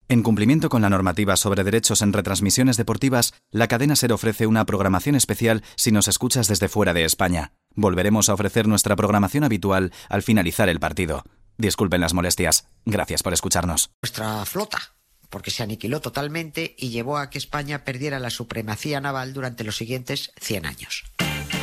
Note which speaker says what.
Speaker 1: En cumplimiento con la normativa sobre derechos en retransmisiones deportivas, la cadena SER ofrece una programación especial si nos escuchas desde fuera de España. Volveremos a ofrecer nuestra programación habitual al finalizar el partido. Disculpen las molestias. Gracias por escucharnos.
Speaker 2: Nuestra flota, porque se aniquiló totalmente y llevó a que España perdiera la supremacía naval durante los siguientes 100 años.